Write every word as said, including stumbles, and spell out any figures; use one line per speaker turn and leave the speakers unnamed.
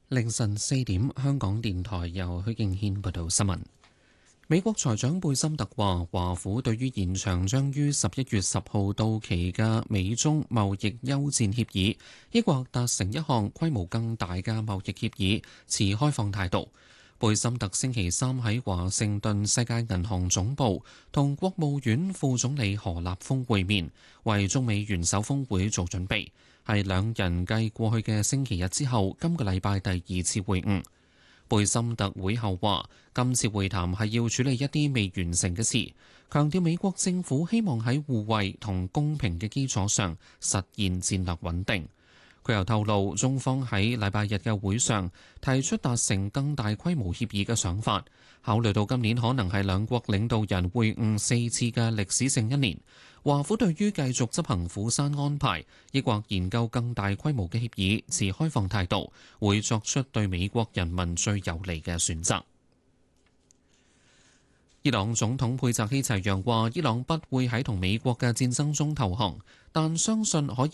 凌晨四點，香港電台由許敬軒報道新聞。美國財長貝森特話，華府對於延長將於十一月十號到期嘅美中貿易休戰協議，抑或達成一項規模更大嘅貿易協議，持開放態度。貝森特星期三喺華盛頓世界銀行總部同國務院副總理何立峰會面，為中美元首峰會做準備，係兩人繼過去嘅星期日之後，今個禮拜第二次會晤。貝森特會後話，今次會談係要處理一啲未完成嘅事，強調美國政府希望喺互惠同公平嘅基礎上實現戰略穩定。佢又透露，中方喺禮拜日嘅會上提出達成更大規模協議嘅想法，考慮到今年可能係兩國領導人會晤四次嘅歷史性一年，華府對於繼續執行釜山安排，抑或研究更大規模嘅協議，持開放態度，會作出對美國人民最有利嘅選擇。伊朗總統佩澤希齊揚話，伊朗不會喺同美國嘅戰爭中投降，但相信可